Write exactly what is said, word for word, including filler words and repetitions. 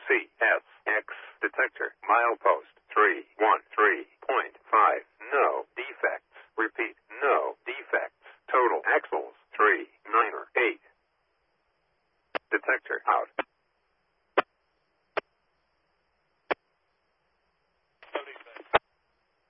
C S X detector. Milepost three one three point five. No defects. Repeat, no defects. Total axles three nine eight. Detector out.